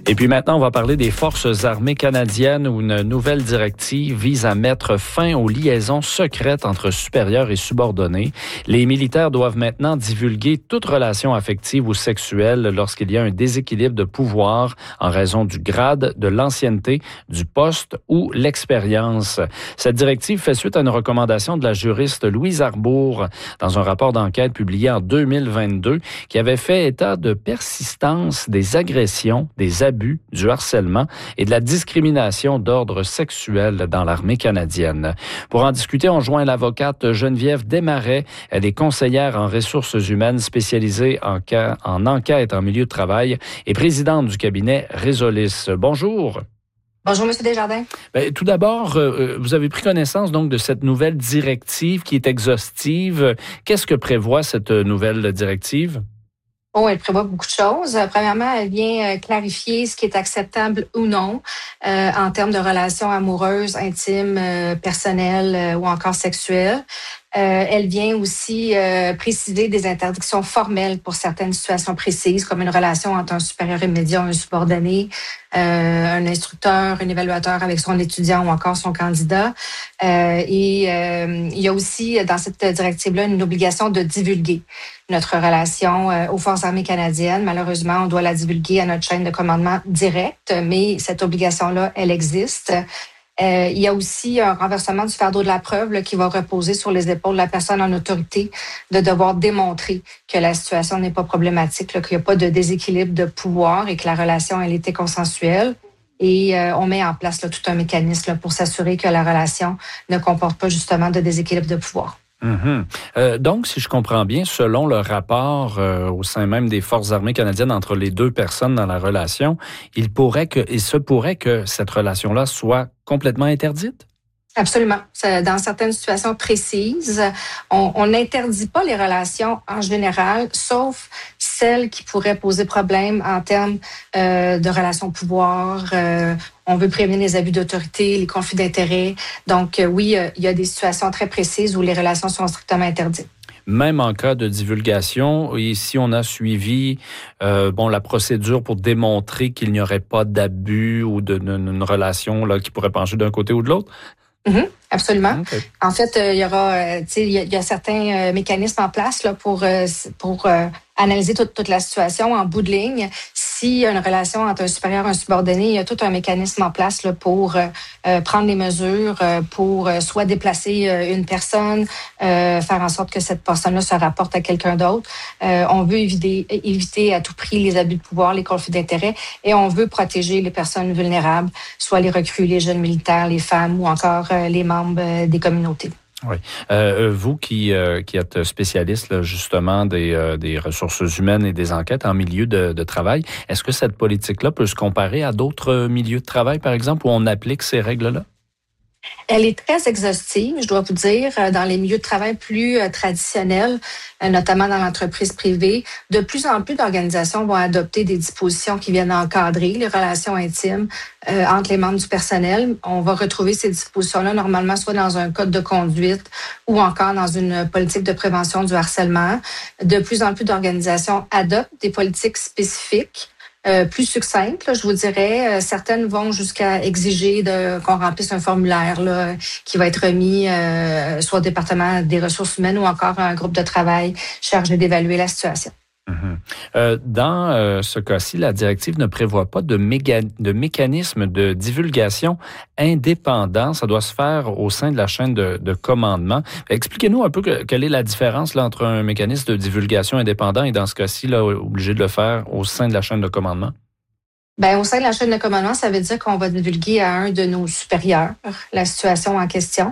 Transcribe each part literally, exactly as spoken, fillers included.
Et puis maintenant, on va parler des Forces armées canadiennes où une nouvelle directive vise à mettre fin aux liaisons secrètes entre supérieurs et subordonnés. Les militaires doivent maintenant divulguer toute relation affective ou sexuelle lorsqu'il y a un déséquilibre de pouvoir en raison du grade, de l'ancienneté, du poste ou l'expérience. Cette directive fait suite à une recommandation de la juriste Louise Arbour dans un rapport d'enquête publié en deux mille vingt-deux qui avait fait état de persistance des agressions, des abus, du harcèlement et de la discrimination d'ordre sexuel dans l'armée canadienne. Pour en discuter, on joint l'avocate Geneviève Desmarais. Elle est conseillère en ressources humaines spécialisée en, ca- en enquête en milieu de travail et présidente du cabinet Résolis. Bonjour. Bonjour, M. Desjardins. Bien, tout d'abord, euh, vous avez pris connaissance donc de cette nouvelle directive qui est exhaustive. Qu'est-ce que prévoit cette nouvelle directive? Oh, elle prévoit beaucoup de choses. Premièrement, elle vient clarifier ce qui est acceptable ou non euh, en termes de relations amoureuses, intimes, euh, personnelles euh, ou encore sexuelles. Euh, elle vient aussi euh, préciser des interdictions formelles pour certaines situations précises, comme une relation entre un supérieur immédiat et un subordonné, euh, un instructeur, un évaluateur avec son étudiant ou encore son candidat. Euh, et euh, il y a aussi dans cette directive-là une obligation de divulguer notre relation euh, aux Forces armées canadiennes. Malheureusement, on doit la divulguer à notre chaîne de commandement directe, mais cette obligation-là, elle existe. Euh, il y a aussi un renversement du fardeau de la preuve là, qui va reposer sur les épaules de la personne en autorité de devoir démontrer que la situation n'est pas problématique, là, qu'il n'y a pas de déséquilibre de pouvoir et que la relation elle était consensuelle. Et euh, on met en place là, tout un mécanisme là, pour s'assurer que la relation ne comporte pas justement de déséquilibre de pouvoir. Mm-hmm. Euh, donc, si je comprends bien, selon le rapport euh, au sein même des Forces armées canadiennes entre les deux personnes dans la relation, il pourrait que, il se pourrait que cette relation-là soit complètement interdite? Absolument. Dans certaines situations précises, on n'interdit pas les relations en général, sauf celles qui pourraient poser problème en termes euh, de relations pouvoir. Euh, on veut prévenir les abus d'autorité, les conflits d'intérêts. Donc, euh, oui, euh, il y a des situations très précises où les relations sont strictement interdites. Même en cas de divulgation, ici on a suivi euh, bon la procédure pour démontrer qu'il n'y aurait pas d'abus ou d'une relation là qui pourrait pencher d'un côté ou de l'autre. Mm-hmm, absolument. Okay. En fait, euh, il y aura, euh, tu sais, il y, y a certains euh, mécanismes en place là pour euh, pour euh, analyser toute, toute la situation en bout de ligne. S'il y a une relation entre un supérieur et un subordonné, il y a tout un mécanisme en place là, pour euh, euh, prendre les mesures, euh, pour euh, soit déplacer euh, une personne, euh, faire en sorte que cette personne-là se rapporte à quelqu'un d'autre. Euh, on veut éviter, éviter à tout prix les abus de pouvoir, les conflits d'intérêts, et on veut protéger les personnes vulnérables, soit les recrues, les jeunes militaires, les femmes ou encore euh, les membres euh, des communautés. Oui. Euh, vous qui, euh, qui êtes spécialiste là, justement des, euh, des ressources humaines et des enquêtes en milieu de, de travail, est-ce que cette politique-là peut se comparer à d'autres milieux de travail, par exemple, où on applique ces règles-là? Elle est très exhaustive, je dois vous dire, dans les milieux de travail plus euh, traditionnels, euh, notamment dans l'entreprise privée. De plus en plus d'organisations vont adopter des dispositions qui viennent encadrer les relations intimes euh, entre les membres du personnel. On va retrouver ces dispositions-là normalement soit dans un code de conduite ou encore dans une politique de prévention du harcèlement. De plus en plus d'organisations adoptent des politiques spécifiques. Euh, plus succinctes, là, je vous dirais. Euh, certaines vont jusqu'à exiger de, qu'on remplisse un formulaire là, qui va être remis euh, soit au département des ressources humaines ou encore à un groupe de travail chargé d'évaluer la situation. Mm-hmm. Euh, dans euh, ce cas-ci, la directive ne prévoit pas de, méga, de mécanisme de divulgation indépendant. Ça doit se faire au sein de la chaîne de, de commandement. Expliquez-nous un peu que, quelle est la différence là, entre un mécanisme de divulgation indépendant et dans ce cas-ci, là, obligé de le faire au sein de la chaîne de commandement. Ben, au sein de la chaîne de commandement, ça veut dire qu'on va divulguer à un de nos supérieurs la situation en question.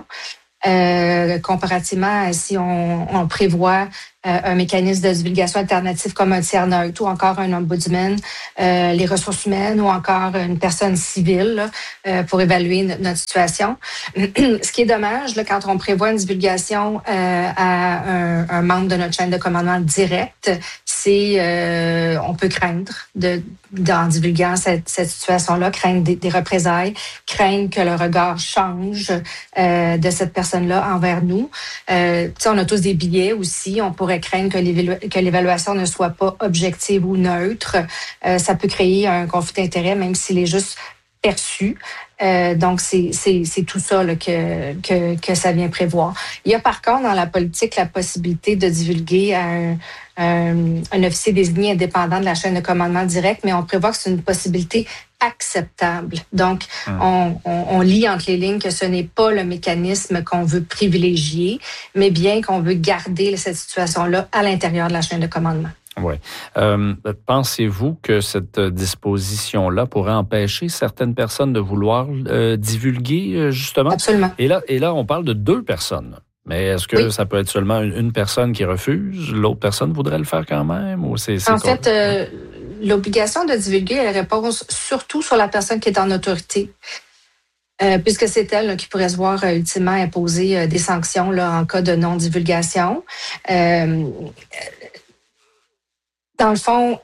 Euh, comparativement à si on, on prévoit euh, un mécanisme de divulgation alternative comme un tiers neutre ou encore un ombudsman, euh, les ressources humaines ou encore une personne civile là, euh, pour évaluer no- notre situation. Ce qui est dommage, là, quand on prévoit une divulgation euh, à un, un membre de notre chaîne de commandement direct, c'est euh, on peut craindre de en divulguant cette, cette situation-là, craindre des, des représailles, craindre que le regard change euh, de cette personne-là envers nous. Euh, tu sais, on a tous des billets aussi. On pourrait pourrait craindre que, l'évalu- que l'évaluation ne soit pas objective ou neutre. Euh, ça peut créer un conflit d'intérêts, même s'il est juste perçu. Euh, donc, c'est, c'est, c'est tout ça là, que, que, que ça vient prévoir. Il y a par contre dans la politique la possibilité de divulguer à un, un, un officier désigné indépendant de la chaîne de commandement direct, mais on prévoit que c'est une possibilité acceptable. Donc, hum. on, on, on lit entre les lignes que ce n'est pas le mécanisme qu'on veut privilégier, mais bien qu'on veut garder cette situation-là à l'intérieur de la chaîne de commandement. Oui. Euh, pensez-vous que cette disposition-là pourrait empêcher certaines personnes de vouloir euh, divulguer, justement? Absolument. Et là, et là, on parle de deux personnes. Mais est-ce que oui. ça peut être seulement une personne qui refuse? L'autre personne voudrait le faire quand même? Ou c'est, c'est en quoi? fait, euh, l'obligation de divulguer, elle repose surtout sur la personne qui est en autorité. Euh, puisque c'est elle là, qui pourrait se voir euh, ultimement imposer euh, des sanctions là, en cas de non-divulgation. Euh, Dans le fond,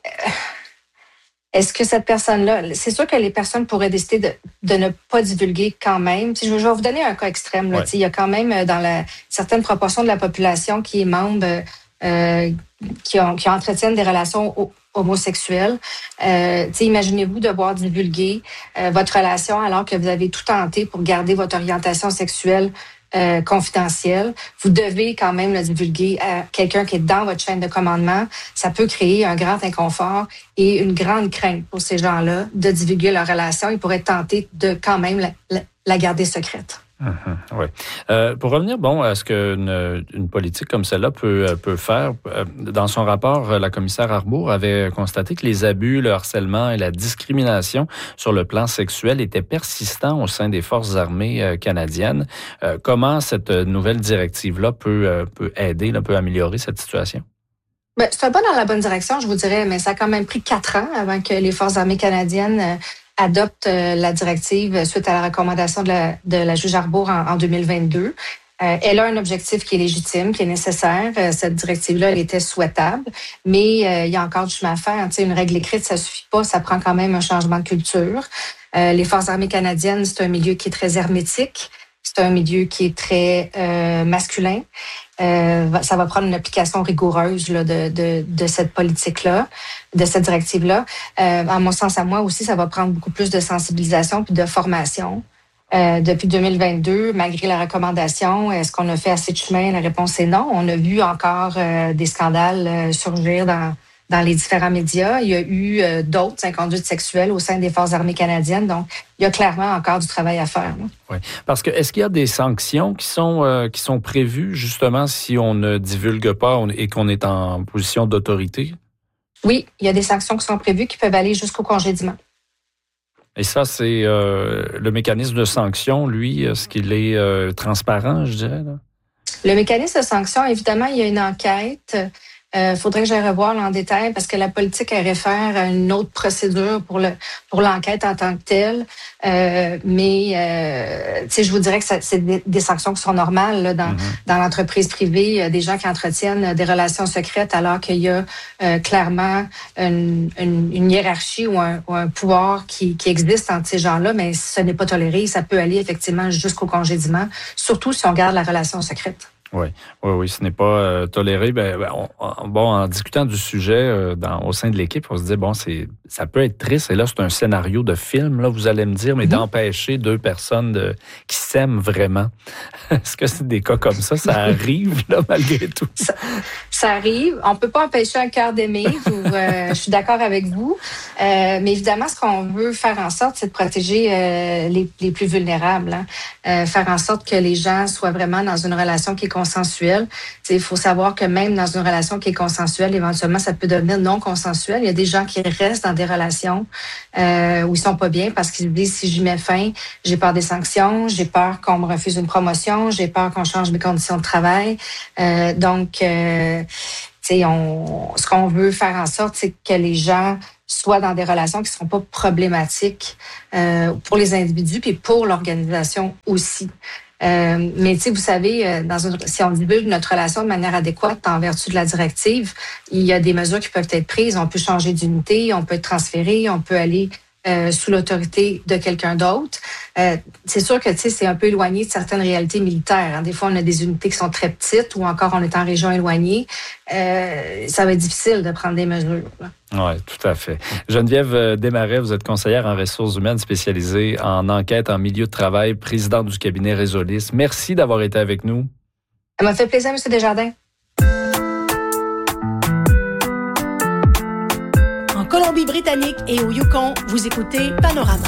est-ce que cette personne-là, c'est sûr que les personnes pourraient décider de, de ne pas divulguer quand même. Je, je vais vous donner un cas extrême. Là, ouais. Il y a quand même dans la certaine proportion de la population qui est membre, euh, qui, ont, qui entretiennent des relations homosexuelles. Euh, imaginez-vous devoir divulguer euh, votre relation alors que vous avez tout tenté pour garder votre orientation sexuelle Euh, confidentiel. Vous devez quand même le divulguer à quelqu'un qui est dans votre chaîne de commandement. Ça peut créer un grand inconfort et une grande crainte pour ces gens-là de divulguer leur relation. Ils pourraient tenter de quand même la, la, la garder secrète. Mmh, oui. Euh, pour revenir, bon, à ce qu'une une politique comme celle-là peut, peut faire, dans son rapport, la commissaire Arbour avait constaté que les abus, le harcèlement et la discrimination sur le plan sexuel étaient persistants au sein des forces armées canadiennes. Euh, comment cette nouvelle directive-là peut, peut aider, là, peut améliorer cette situation? Bien, c'est un pas dans la bonne direction, je vous dirais, mais ça a quand même pris quatre ans avant que les forces armées canadiennes adopte euh, la directive suite à la recommandation de la, de la juge Arbour en, en deux mille vingt-deux. Euh, elle a un objectif qui est légitime, qui est nécessaire. Euh, cette directive-là, elle était souhaitable, mais euh, il y a encore du chemin à faire. Tu sais, une règle écrite, ça suffit pas, ça prend quand même un changement de culture. Euh, les Forces armées canadiennes, c'est un milieu qui est très hermétique. C'est un milieu qui est très euh, masculin. Euh, ça va prendre une application rigoureuse là, de, de, de cette politique-là, de cette directive-là. Euh, à mon sens, à moi aussi, ça va prendre beaucoup plus de sensibilisation puis de formation. Euh, depuis deux mille vingt-deux, malgré la recommandation, est-ce qu'on a fait assez de chemin? La réponse est non. On a vu encore euh, des scandales euh, surgir dans dans les différents médias. Il y a eu euh, d'autres inconduites sexuelles au sein des Forces armées canadiennes. Donc, il y a clairement encore du travail à faire. Là. Oui. Parce que est-ce qu'il y a des sanctions qui sont euh, qui sont prévues justement si on ne divulgue pas et qu'on est en position d'autorité? Oui, il y a des sanctions qui sont prévues qui peuvent aller jusqu'au congédiement. Et ça, c'est euh, le mécanisme de sanction, lui, est-ce qu'il est euh, transparent, je dirais? Là? Le mécanisme de sanction, évidemment, il y a une enquête. Il euh, faudrait que j'aille revoir là, en détail parce que la politique, elle réfère à une autre procédure pour le pour l'enquête en tant que telle. Euh, mais, euh, tu sais, je vous dirais que ça, c'est des, des sanctions qui sont normales là, dans, mm-hmm. dans l'entreprise privée. Il y a des gens qui entretiennent des relations secrètes alors qu'il y a euh, clairement une, une, une hiérarchie ou un, ou un pouvoir qui, qui existe entre ces gens-là, mais ce n'est pas toléré. Ça peut aller effectivement jusqu'au congédiement, surtout si on garde la relation secrète. Oui, oui, oui, ce n'est pas euh, toléré. Ben, ben on, bon, en discutant du sujet euh, dans, au sein de l'équipe, on se dit bon, c'est, ça peut être triste. Et là, c'est un scénario de film. Là, vous allez me dire, mais mm-hmm. d'empêcher deux personnes de, qui s'aiment vraiment. Est-ce que c'est des cas comme ça Ça arrive là malgré tout. Ça, ça arrive. On peut pas empêcher un cœur d'aimer. Euh, je suis d'accord avec vous. Euh, mais évidemment, ce qu'on veut faire en sorte, c'est de protéger euh, les, les plus vulnérables. Hein. Euh, faire en sorte que les gens soient vraiment dans une relation qui est consensuelle. Il faut savoir que même dans une relation qui est consensuelle, éventuellement, ça peut devenir non consensuel. Il y a des gens qui restent dans des relations euh, où ils sont pas bien parce qu'ils se disent si j'y mets fin, j'ai peur des sanctions, j'ai peur qu'on me refuse une promotion, j'ai peur qu'on change mes conditions de travail. Euh, donc, euh, on, ce qu'on veut faire en sorte, c'est que les gens soient dans des relations qui ne sont pas problématiques euh, pour les individus puis pour l'organisation aussi. Euh, mais tu sais, vous savez, dans une, si on divulgue notre relation de manière adéquate en vertu de la directive, il y a des mesures qui peuvent être prises. On peut changer d'unité, on peut être transféré, on peut aller euh, sous l'autorité de quelqu'un d'autre. Euh, c'est sûr que, tu sais, c'est un peu éloigné de certaines réalités militaires. Hein. Des fois, on a des unités qui sont très petites ou encore on est en région éloignée. Euh, ça va être difficile de prendre des mesures. Oui, tout à fait. Geneviève Desmarais, vous êtes conseillère en ressources humaines spécialisée en enquête en milieu de travail, présidente du cabinet Résolis. Merci d'avoir été avec nous. Ça m'a fait plaisir, M. Desjardins. En Colombie-Britannique et au Yukon, vous écoutez Panorama.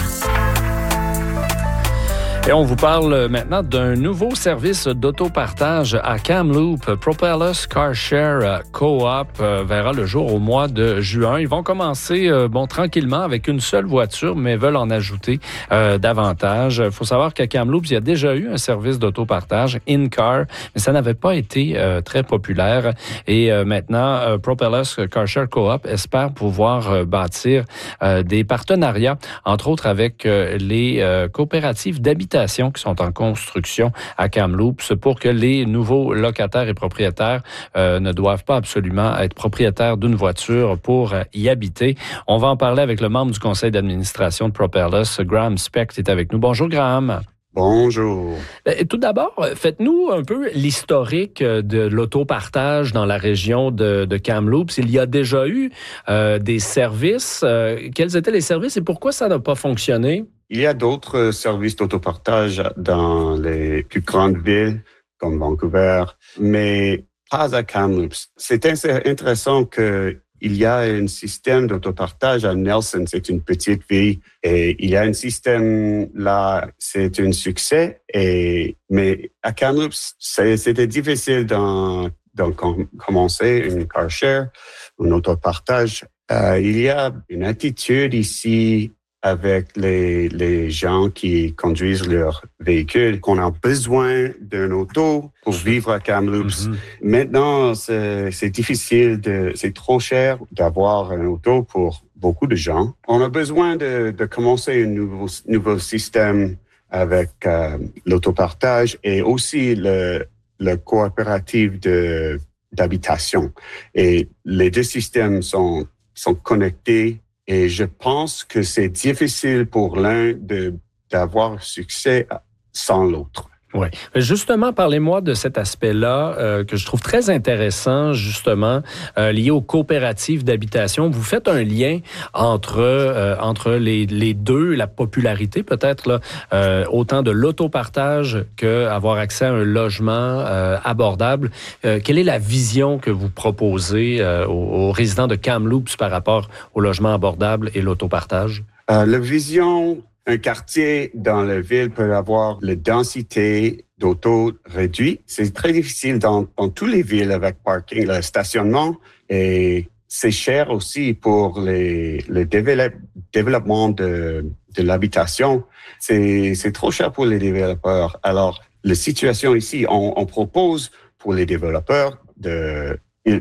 Et on vous parle maintenant d'un nouveau service d'autopartage à Kamloops. Propellus Car Share Co-op verra le jour au mois de juin. Ils vont commencer bon tranquillement avec une seule voiture, mais veulent en ajouter euh, davantage. Il faut savoir qu'à Kamloops, il y a déjà eu un service d'autopartage, InCar, mais ça n'avait pas été euh, très populaire. Et euh, maintenant, euh, Propellus Car Share Co-op espère pouvoir euh, bâtir euh, des partenariats, entre autres avec euh, les euh, coopératives d'habitation qui sont en construction à Kamloops pour que les nouveaux locataires et propriétaires euh, ne doivent pas absolument être propriétaires d'une voiture pour y habiter. On va en parler avec le membre du conseil d'administration de Propellus, Graham Specht, est avec nous. Bonjour Graham. Bonjour. Tout d'abord, faites-nous un peu l'historique de l'autopartage dans la région de, de Kamloops. Il y a déjà eu euh, des services. Euh, quels étaient les services et pourquoi ça n'a pas fonctionné? Il y a d'autres services d'autopartage dans les plus grandes villes, comme Vancouver, mais pas à Kamloops. C'est intéressant que il y a un système d'autopartage à Nelson, c'est une petite ville, et il y a un système là, c'est un succès, et, mais à Kamloops, c'était difficile d'en, d'en commencer une car share, un autopartage. Euh, il y a une attitude ici avec les, les gens qui conduisent leur véhicule, qu'on a besoin d'un auto pour vivre à Kamloops. Mm-hmm. Maintenant, c'est, c'est difficile, de, c'est trop cher d'avoir un auto pour beaucoup de gens. On a besoin de, de commencer un nouveau, nouveau système avec euh, l'autopartage et aussi le, le coopératif de, d'habitation. Et les deux systèmes sont, sont connectés. Et je pense que c'est difficile pour l'un de, d'avoir succès sans l'autre. Oui. Justement, parlez-moi de cet aspect-là euh, que je trouve très intéressant, justement, euh, lié aux coopératives d'habitation. Vous faites un lien entre euh, entre les, les deux, la popularité peut-être, là, euh, autant de l'autopartage qu'avoir accès à un logement euh, abordable. Euh, quelle est la vision que vous proposez euh, aux, aux résidents de Kamloops par rapport au logement abordable et l'autopartage? Euh, la vision... Un quartier dans la ville peut avoir la densité d'auto réduite. C'est très difficile dans, dans toutes les villes avec parking, le stationnement, et c'est cher aussi pour les, le développe, développement de, de l'habitation. C'est, c'est trop cher pour les développeurs. Alors, la situation ici, on, on propose pour les développeurs de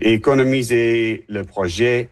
économiser le projet.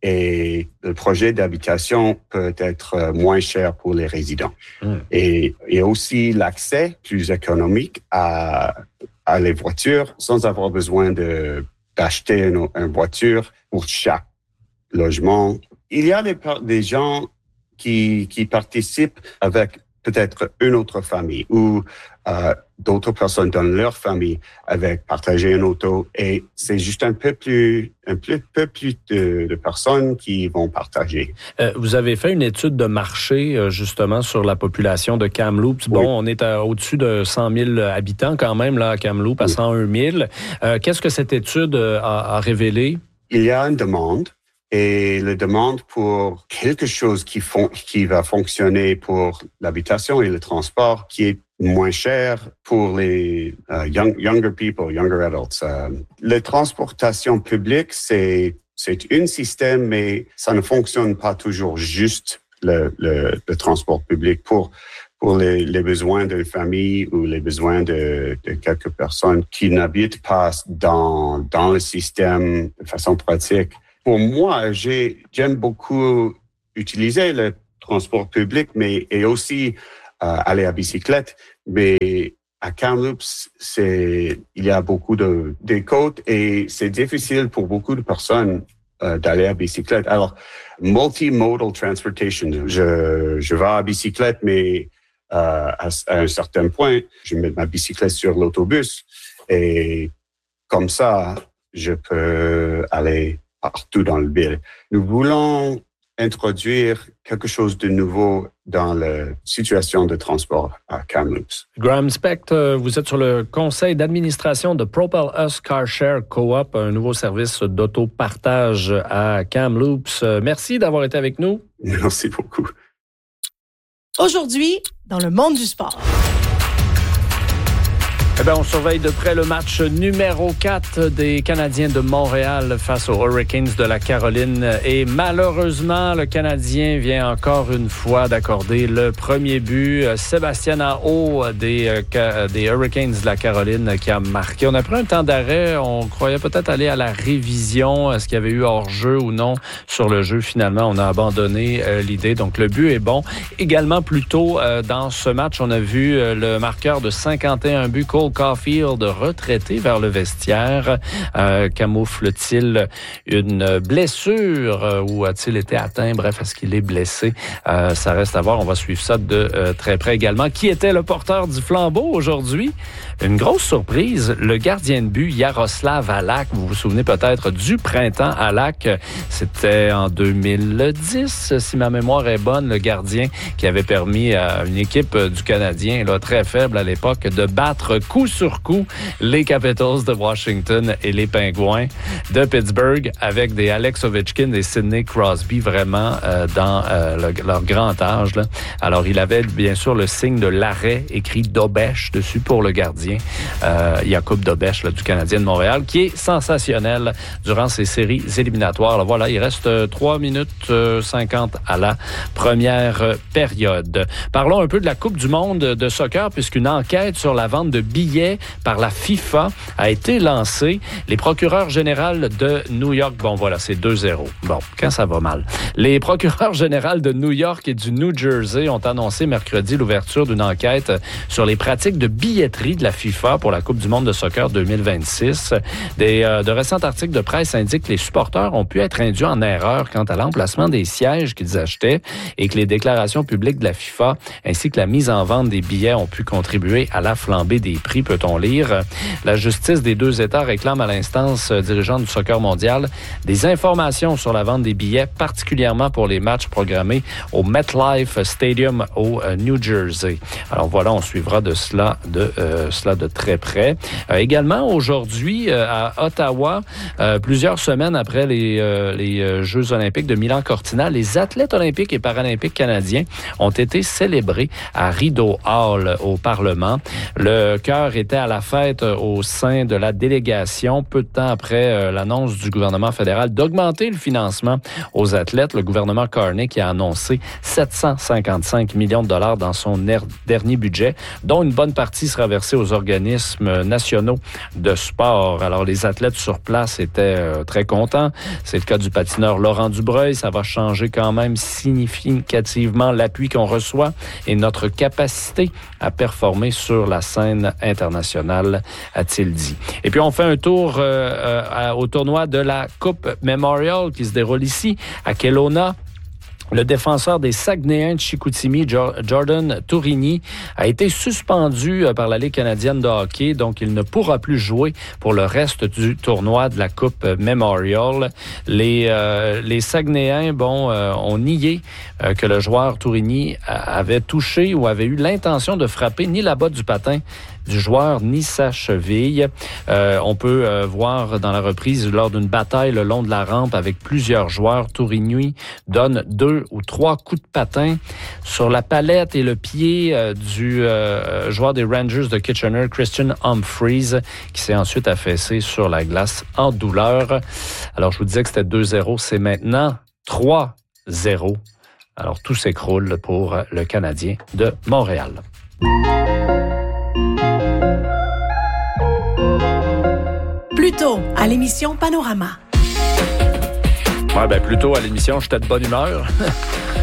Et le projet d'habitation peut être moins cher pour les résidents. Mmh. Et, et aussi l'accès plus économique à, à les voitures sans avoir besoin de, d'acheter une, une voiture pour chaque logement. Il y a des, des gens qui, qui participent avec peut-être une autre famille ou euh, d'autres personnes dans leur famille avec partager une auto et c'est juste un peu plus un peu, peu plus de, de personnes qui vont partager. Euh, vous avez fait une étude de marché euh, justement sur la population de Kamloops. Bon, oui. On est à, au-dessus de cent mille habitants quand même là à Kamloops, à oui. cent un mille. Euh, qu'est-ce que cette étude a, a révélé? Il y a une demande. Et la demande pour quelque chose qui, fon- qui va fonctionner pour l'habitation et le transport, qui est moins cher pour les uh, young, younger people, younger adults. Uh, la transportation publique, c'est, c'est un système, mais ça ne fonctionne pas toujours juste le, le, le transport public pour pour les, les besoins d'une famille ou les besoins de, de quelques personnes qui n'habitent pas dans, dans le système de façon pratique. Pour moi, j'ai, j'aime beaucoup utiliser le transport public, mais et aussi euh, aller à bicyclette. Mais à Kamloops, c'est il y a beaucoup de des côtes et c'est difficile pour beaucoup de personnes euh, d'aller à bicyclette. Alors, multimodal transportation, je je vais à bicyclette, mais Euh, à, à un certain point, je mets ma bicyclette sur l'autobus et comme ça, je peux aller partout dans le ville. Nous voulons introduire quelque chose de nouveau dans la situation de transport à Kamloops. Graham Specht, vous êtes sur le conseil d'administration de Propel Us Car Share Co-op, un nouveau service d'autopartage à Kamloops. Merci d'avoir été avec nous. Merci beaucoup. Aujourd'hui, dans le monde du sport. Eh bien, on surveille de près le match numéro quatre des Canadiens de Montréal face aux Hurricanes de la Caroline. Et malheureusement, le Canadien vient encore une fois d'accorder le premier but. Sébastien Aho des, euh, des Hurricanes de la Caroline qui a marqué. On a pris un temps d'arrêt. On croyait peut-être aller à la révision. Est-ce qu'il y avait eu hors-jeu ou non sur le jeu? Finalement, on a abandonné euh, l'idée. Donc, le but est bon. Également, plus tôt euh, dans ce match, on a vu euh, le marqueur de cinquante et un buts, Cole Caulfield, retraité vers le vestiaire. Euh, camoufle-t-il une blessure euh, ou a-t-il été atteint? Bref, est-ce qu'il est blessé? Euh, ça reste à voir. On va suivre ça de euh, très près également. Qui était le porteur du flambeau aujourd'hui? Une grosse surprise, le gardien de but, Yaroslav Halak. Vous vous souvenez peut-être du printemps Halak. C'était en deux mille dix, si ma mémoire est bonne, le gardien qui avait permis à une équipe du Canadien, là, très faible à l'époque, de battre coup sur coup les Capitals de Washington et les Pingouins de Pittsburgh avec des Alex Ovechkin et Sidney Crosby vraiment euh, dans euh, le, leur grand âge. Là. Alors, il avait bien sûr le signe de l'arrêt écrit Dobèche dessus pour le gardien. Euh, Jakub Dobèche là, du Canadien de Montréal qui est sensationnel durant ces séries éliminatoires. Là, voilà, il reste trois minutes cinquante à la première période. Parlons un peu de la Coupe du monde de soccer puisqu'une enquête sur la vente de billets par la FIFA a été lancée. Les procureurs généraux de New York, bon voilà, c'est deux zéro. Bon, quand ça va mal. Les procureurs généraux de New York et du New Jersey ont annoncé mercredi l'ouverture d'une enquête sur les pratiques de billetterie de la FIFA pour la Coupe du monde de soccer deux mille vingt-six. Des, euh, de récents articles de presse indiquent que les supporters ont pu être induits en erreur quant à l'emplacement des sièges qu'ils achetaient et que les déclarations publiques de la FIFA ainsi que la mise en vente des billets ont pu contribuer à la flambée des prix, peut-on lire. La justice des deux États réclame à l'instance dirigeante du soccer mondial des informations sur la vente des billets, particulièrement pour les matchs programmés au MetLife Stadium au New Jersey. Alors voilà, on suivra de cela de, euh, cela de très près. Euh, également, aujourd'hui, euh, à Ottawa, euh, plusieurs semaines après les, euh, les Jeux olympiques de Milan-Cortina, les athlètes olympiques et paralympiques canadiens ont été célébrés à Rideau Hall au Parlement. Le cœur était à la fête au sein de la délégation, peu de temps après euh, l'annonce du gouvernement fédéral d'augmenter le financement aux athlètes. Le gouvernement Carney qui a annoncé sept cent cinquante-cinq millions de dollars dans son er- dernier budget, dont une bonne partie sera versée aux organismes nationaux de sport. Alors, les athlètes sur place étaient euh, très contents. C'est le cas du patineur Laurent Dubreuil. Ça va changer quand même significativement l'appui qu'on reçoit et notre capacité à performer sur la scène internationale, a-t-il dit. Et puis, on fait un tour euh, euh, au tournoi de la Coupe Memorial qui se déroule ici, à Kelowna. Le défenseur des Saguenayens de Chicoutimi, Jordan Tourigny, a été suspendu par la Ligue canadienne de hockey, donc il ne pourra plus jouer pour le reste du tournoi de la Coupe Memorial. Les, euh, les Saguenayens, bon, euh, ont nié euh, que le joueur Tourigny avait touché ou avait eu l'intention de frapper ni la botte du patin du joueur ni sa cheville. Euh, on peut euh, voir dans la reprise, lors d'une bataille le long de la rampe avec plusieurs joueurs, Tourigny donne deux ou trois coups de patin sur la palette et le pied euh, du euh, joueur des Rangers de Kitchener, Christian Humphreys, qui s'est ensuite affaissé sur la glace en douleur. Alors, je vous disais que c'était deux zéro, c'est maintenant trois zéro. Alors, tout s'écroule pour le Canadien de Montréal. Plus tôt, à l'émission Panorama. Ouais, ben, plus tôt à l'émission, j'étais de bonne humeur.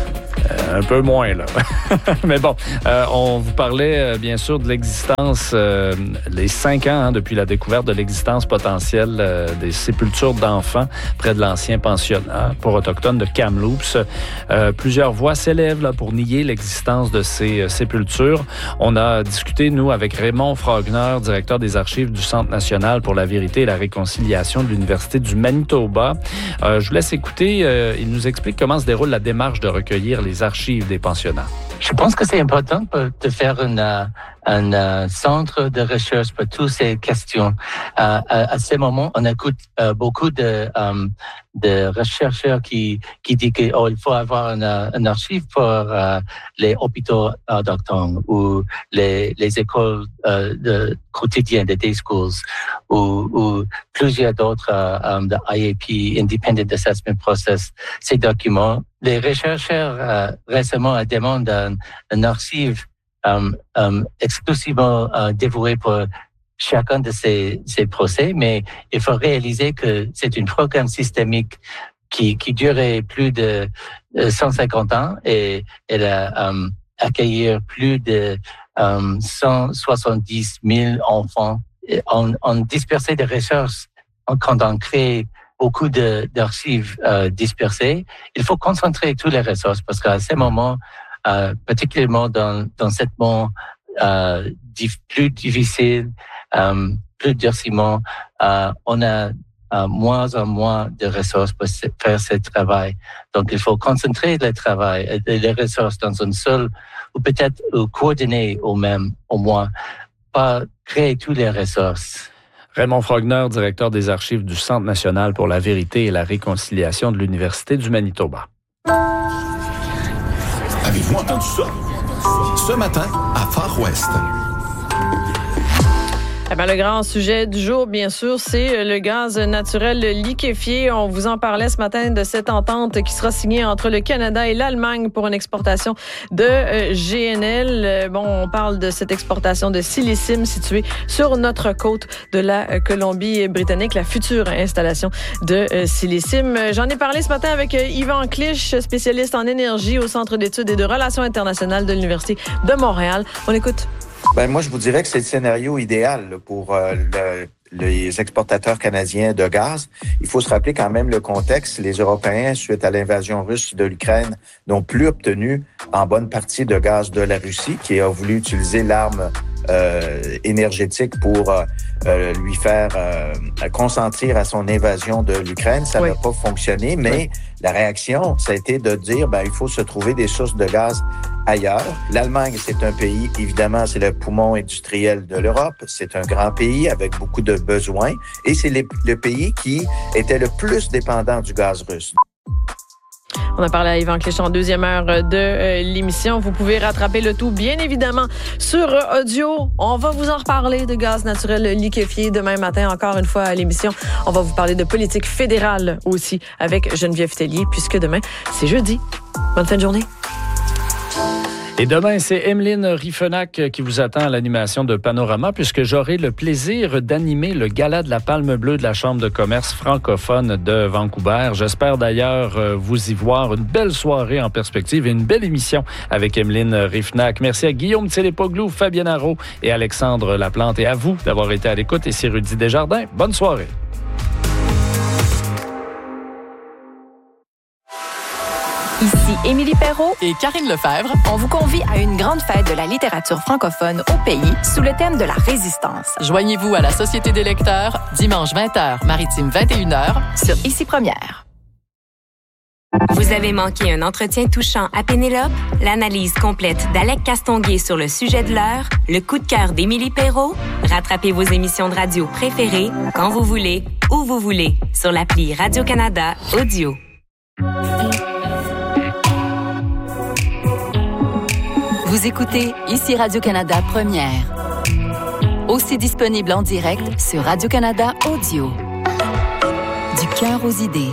Euh, un peu moins, là. Mais bon, euh, on vous parlait, euh, bien sûr, de l'existence, euh, les cinq ans, hein, depuis la découverte de l'existence potentielle euh, des sépultures d'enfants près de l'ancien pensionnat pour autochtones de Kamloops. Euh, plusieurs voix s'élèvent là, pour nier l'existence de ces euh, sépultures. On a discuté, nous, avec Raymond Frogner, directeur des archives du Centre national pour la vérité et la réconciliation de l'Université du Manitoba. Euh, je vous laisse écouter. Euh, il nous explique comment se déroule la démarche de recueillir les archives des pensionnats. Je pense que c'est important de faire une, un, un centre de recherche pour toutes ces questions. À, à, à ce moment, on écoute uh, beaucoup de, um, de chercheurs qui, qui disent qu'il oh, faut avoir un, un archive pour uh, les hôpitaux autochtones ou les, les écoles uh, de, quotidiennes, de day schools ou, ou plusieurs d'autres uh, um, de I A P, Independent Assessment Process, ces documents. Les chercheurs euh, récemment demandent un, un archive um, um, exclusivement uh, dévoué pour chacun de ces, ces procès, mais il faut réaliser que c'est un programme systémique qui, qui durait plus de cent cinquante ans et elle a um, accueilli plus de um, cent soixante-dix mille enfants. On, on dispersait des recherches quand on crée beaucoup de, d'archives euh, dispersées. Il faut concentrer toutes les ressources parce qu'à ce moment, euh, particulièrement dans, dans ce monde euh, dif, plus difficile, euh, plus durciment, euh, on a euh, moins en moins de ressources pour faire ce travail. Donc, il faut concentrer le travail et les ressources dans une seule, ou peut-être ou coordonner au même, au moins, pas créer toutes les ressources. Raymond Frogner, directeur des archives du Centre national pour la vérité et la réconciliation de l'Université du Manitoba. Avez-vous entendu ça? Ce matin, à Far West. Eh bien, le grand sujet du jour, bien sûr, c'est le gaz naturel liquéfié. On vous en parlait ce matin de cette entente qui sera signée entre le Canada et l'Allemagne pour une exportation de G N L. Bon, on parle de cette exportation de silicium située sur notre côte de la Colombie-Britannique, la future installation de silicium. J'en ai parlé ce matin avec Yvan Clich, spécialiste en énergie au Centre d'études et de relations internationales de l'Université de Montréal. On écoute. Ben moi, je vous dirais que c'est le scénario idéal pour euh, le, les exportateurs canadiens de gaz. Il faut se rappeler quand même le contexte. Les Européens, suite à l'invasion russe de l'Ukraine, n'ont plus obtenu en bonne partie de gaz de la Russie, qui a voulu utiliser l'arme euh, énergétique pour euh, lui faire euh, consentir à son invasion de l'Ukraine. Ça oui. n'a pas fonctionné, mais oui. la réaction, ça a été de dire ben il faut se trouver des sources de gaz ailleurs. L'Allemagne, c'est un pays, évidemment, c'est le poumon industriel de l'Europe. C'est un grand pays avec beaucoup de besoins et c'est le, le pays qui était le plus dépendant du gaz russe. On a parlé à Yvan Clich en deuxième heure de euh, l'émission. Vous pouvez rattraper le tout, bien évidemment, sur audio. On va vous en reparler de gaz naturel liquéfié demain matin, encore une fois à l'émission. On va vous parler de politique fédérale aussi avec Geneviève Tellier, puisque demain, c'est jeudi. Bonne fin de journée. Et demain, c'est Emeline Riffenac qui vous attend à l'animation de Panorama, puisque j'aurai le plaisir d'animer le Gala de la Palme Bleue de la Chambre de commerce francophone de Vancouver. J'espère d'ailleurs vous y voir. Une belle soirée en perspective et une belle émission avec Emeline Riffenac. Merci à Guillaume Tsélépoglou, Fabienne Arrault et Alexandre Laplante. Et à vous d'avoir été à l'écoute. Et c'est Rudy Desjardins. Bonne soirée. Ici Émilie Perrault et Karine Lefebvre. On vous convie à une grande fête de la littérature francophone au pays sous le thème de la résistance. Joignez-vous à la Société des lecteurs dimanche vingt heures, maritime vingt et une heures sur Ici Première. Vous avez manqué un entretien touchant à Pénélope? L'analyse complète d'Alec Castonguay sur le sujet de l'heure? Le coup de cœur d'Émilie Perrault? Rattrapez vos émissions de radio préférées quand vous voulez, où vous voulez, sur l'appli Radio-Canada Audio. Vous écoutez Ici Radio-Canada Première. Aussi disponible en direct sur Radio-Canada Audio. Du cœur aux idées.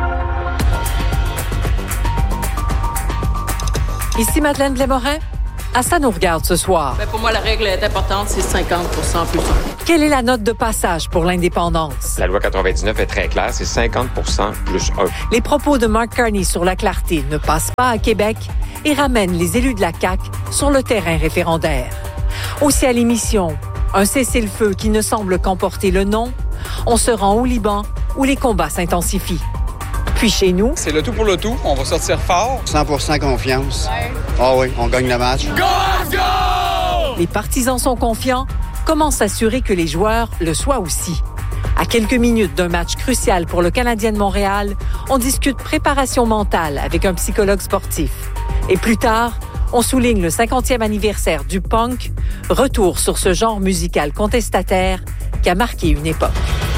Ici Madeleine Blais-Morin. À ça nous regarde ce soir. Ben pour moi, la règle est importante, c'est cinquante pour cent plus un. Quelle est la note de passage pour l'indépendance? La loi quatre-vingt-dix-neuf est très claire, c'est cinquante pour cent plus un. Les propos de Mark Carney sur la clarté ne passent pas à Québec et ramènent les élus de la C A Q sur le terrain référendaire. Aussi à l'émission, un cessez-le-feu qui ne semble qu'emporter le non. On se rend au Liban où les combats s'intensifient. Puis chez nous... C'est le tout pour le tout. On va sortir fort. cent pour cent confiance. Ah ouais. Oh oui, on gagne le match. Go, go! Les partisans sont confiants. Comment s'assurer que les joueurs le soient aussi? À quelques minutes d'un match crucial pour le Canadien de Montréal, on discute préparation mentale avec un psychologue sportif. Et plus tard, on souligne le cinquantième anniversaire du punk, retour sur ce genre musical contestataire qui a marqué une époque.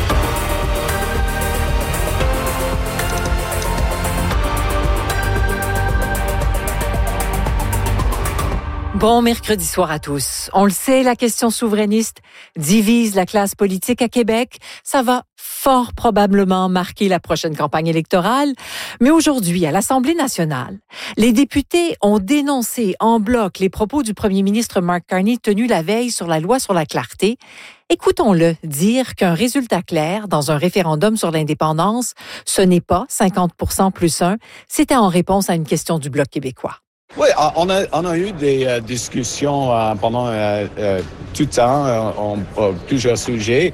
Bon mercredi soir à tous. On le sait, la question souverainiste divise la classe politique à Québec. Ça va fort probablement marquer la prochaine campagne électorale. Mais aujourd'hui, à l'Assemblée nationale, les députés ont dénoncé en bloc les propos du premier ministre Mark Carney tenus la veille sur la loi sur la clarté. Écoutons-le dire qu'un résultat clair dans un référendum sur l'indépendance, ce n'est pas cinquante pour cent plus un. C'était en réponse à une question du Bloc québécois. Oui, on a, on a eu des euh, discussions euh, pendant euh, euh, tout le temps, euh, en euh, plusieurs sujets.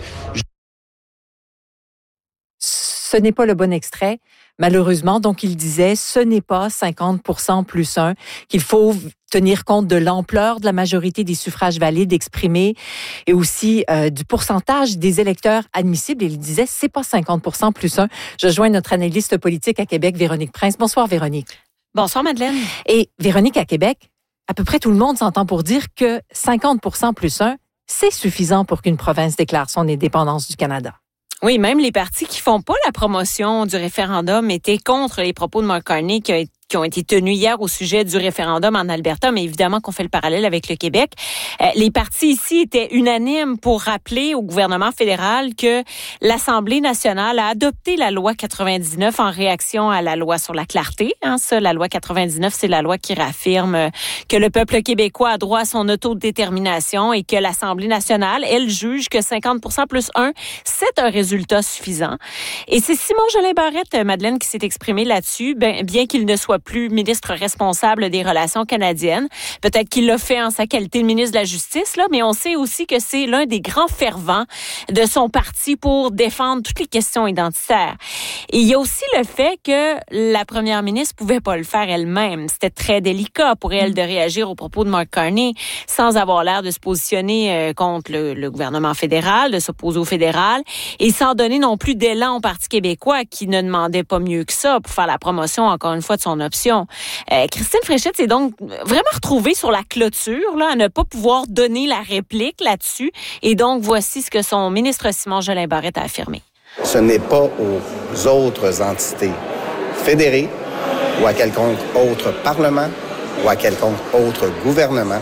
Ce n'est pas le bon extrait, malheureusement. Donc, il disait, ce n'est pas cinquante pour cent plus un, qu'il faut tenir compte de l'ampleur de la majorité des suffrages valides exprimés et aussi euh, du pourcentage des électeurs admissibles. Il disait, c'est pas cinquante pour cent plus un. Je joins notre analyste politique à Québec, Véronique Prince. Bonsoir, Véronique. Bonsoir, Madeleine. Et Véronique, à Québec, à peu près tout le monde s'entend pour dire que cinquante pour cent plus un, c'est suffisant pour qu'une province déclare son indépendance du Canada. Oui, même les partis qui font pas la promotion du référendum étaient contre les propos de Mark Carney qui a été qui ont été tenus hier au sujet du référendum en Alberta, mais évidemment qu'on fait le parallèle avec le Québec. Euh, les partis ici étaient unanimes pour rappeler au gouvernement fédéral que l'Assemblée nationale a adopté la loi quatre-vingt-dix-neuf en réaction à la loi sur la clarté. Hein, ça, la loi quatre-vingt-dix-neuf, c'est la loi qui réaffirme que le peuple québécois a droit à son autodétermination et que l'Assemblée nationale, elle, juge que cinquante pour cent plus un, c'est un résultat suffisant. Et c'est Simon-Jolin Barrette, Madeleine, qui s'est exprimé là-dessus, ben, bien qu'il ne soit plus ministre responsable des Relations canadiennes. Peut-être qu'il l'a fait en sa qualité de ministre de la Justice, là, mais on sait aussi que c'est l'un des grands fervents de son parti pour défendre toutes les questions identitaires. Et il y a aussi le fait que la première ministre pouvait pas le faire elle-même. C'était très délicat pour elle de réagir aux propos de Mark Carney sans avoir l'air de se positionner contre le, le gouvernement fédéral, de s'opposer au fédéral, et sans donner non plus d'élan au Parti québécois qui ne demandait pas mieux que ça pour faire la promotion, encore une fois, de son option. Euh, Christine Fréchette s'est donc vraiment retrouvée sur la clôture, là, à ne pas pouvoir donner la réplique là-dessus. Et donc, voici ce que son ministre Simon-Jolin Barrette a affirmé. Ce n'est pas aux autres entités fédérées ou à quelconque autre parlement ou à quelconque autre gouvernement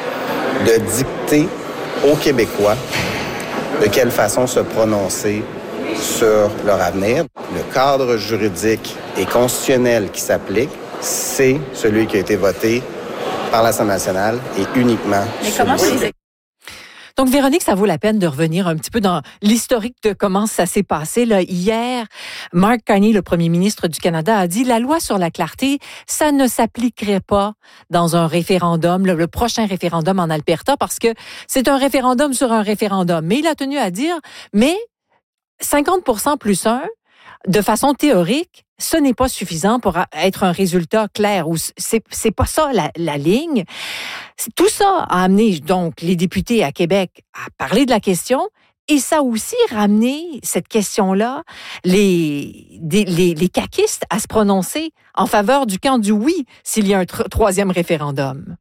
de dicter aux Québécois de quelle façon se prononcer sur leur avenir. Le cadre juridique et constitutionnel qui s'applique, c'est celui qui a été voté par l'Assemblée nationale et uniquement celui-ci. Donc, Véronique, ça vaut la peine de revenir un petit peu dans l'historique de comment ça s'est passé. Là, hier, Mark Carney, le premier ministre du Canada, a dit « La loi sur la clarté, ça ne s'appliquerait pas dans un référendum, le, le prochain référendum en Alberta, parce que c'est un référendum sur un référendum. » Mais il a tenu à dire « Mais cinquante pour cent plus un, de façon théorique, ce n'est pas suffisant pour être un résultat clair. Ou c'est, c'est pas ça la, la ligne. » Tout ça a amené donc les députés à Québec à parler de la question et ça a aussi ramené cette question-là, les, les, les caquistes à se prononcer en faveur du camp du oui s'il y a un tr- troisième référendum.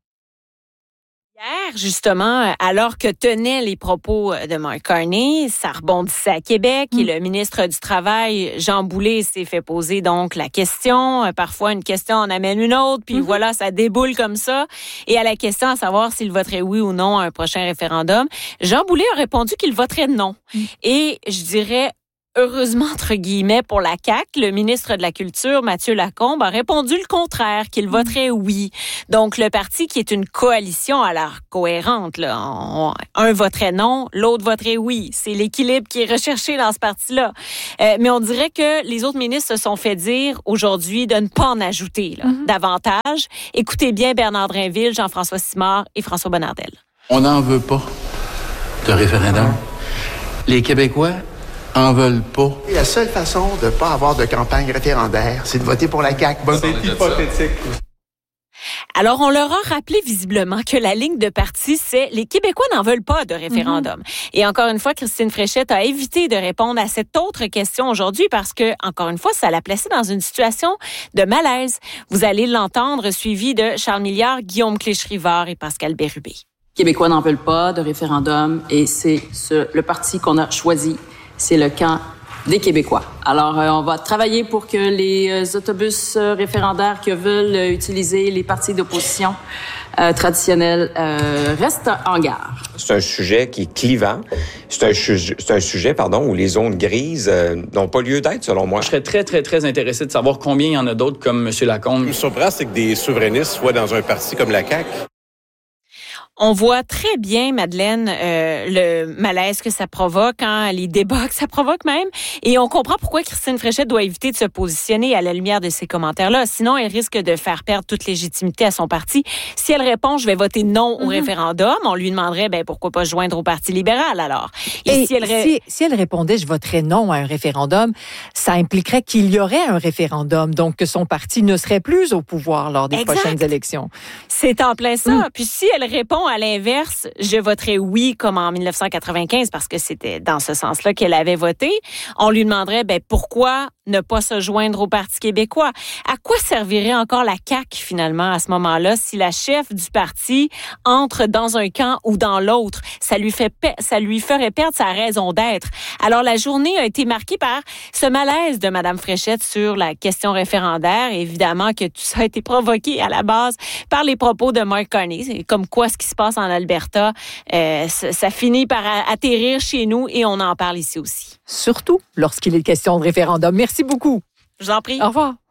Hier, justement, alors que tenaient les propos de Mark Carney, ça rebondissait à Québec mmh. et le ministre du Travail, Jean Boulet, s'est fait poser donc la question. Parfois, une question en amène une autre, puis mmh. voilà, ça déboule comme ça. Et à la question à savoir s'il voterait oui ou non à un prochain référendum, Jean Boulet a répondu qu'il voterait non. Mmh. Et je dirais heureusement, entre guillemets, pour la C A Q, le ministre de la Culture, Mathieu Lacombe, a répondu le contraire, qu'il voterait oui. Donc, le parti qui est une coalition à l'air cohérente, là, on, un voterait non, l'autre voterait oui. C'est l'équilibre qui est recherché dans ce parti-là. Euh, mais on dirait que les autres ministres se sont fait dire aujourd'hui de ne pas en ajouter là, mm-hmm. davantage. Écoutez bien Bernard Drinville, Jean-François Simard et François Bonnardel. On n'en veut pas de référendum. Les Québécois en veulent pas. Et la seule façon de ne pas avoir de campagne référendaire, c'est de voter pour la C A Q. Bon, c'est hypothétique. Alors, on leur a rappelé visiblement que la ligne de parti, c'est les Québécois n'en veulent pas de référendum. Mm-hmm. Et encore une fois, Christine Fréchette a évité de répondre à cette autre question aujourd'hui parce que, encore une fois, ça l'a placée dans une situation de malaise. Vous allez l'entendre, suivi de Charles Milliard, Guillaume Cléch-Rivard et Pascal Bérubé. Les Québécois n'en veulent pas de référendum et c'est ce, le parti qu'on a choisi. C'est le camp des Québécois. Alors, euh, on va travailler pour que les euh, autobus euh, référendaires qui veulent euh, utiliser les partis d'opposition euh, traditionnels euh, restent en gare. C'est un sujet qui est clivant. C'est un, su- c'est un sujet, pardon, où les zones grises euh, n'ont pas lieu d'être, selon moi. Je serais très, très, très intéressé de savoir combien il y en a d'autres comme M. Lacombe. Ce qui me surprend, c'est que des souverainistes soient dans un parti comme la C A Q. On voit très bien, Madeleine, euh, le malaise que ça provoque, hein, les débats que ça provoque même. Et on comprend pourquoi Christine Fréchette doit éviter de se positionner à la lumière de ces commentaires-là. Sinon, elle risque de faire perdre toute légitimité à son parti. Si elle répond « je vais voter non au mm-hmm. référendum », on lui demanderait ben, « pourquoi pas joindre au Parti libéral alors ?» Et, Et si, elle ré... si, si elle répondait « je voterai non à un référendum », ça impliquerait qu'il y aurait un référendum, donc que son parti ne serait plus au pouvoir lors des exact. prochaines élections. C'est en plein ça. Mm. Puis si elle répond à l'inverse, je voterai oui comme en dix-neuf cent quatre-vingt-quinze parce que c'était dans ce sens-là qu'elle avait voté. On lui demanderait ben pourquoi ne pas se joindre au Parti québécois. À quoi servirait encore la C A Q finalement à ce moment-là si la chef du parti entre dans un camp ou dans l'autre? Ça lui fait pe- ça lui ferait perdre sa raison d'être. Alors la journée a été marquée par ce malaise de Mme Fréchette sur la question référendaire. Et évidemment que tout ça a été provoqué à la base par les propos de Mark Carney. C'est comme quoi ce qui se passe en Alberta, euh, ça, ça finit par atterrir chez nous et on en parle ici aussi. Surtout lorsqu'il est question de référendum. Merci beaucoup. Je vous en prie. Au revoir.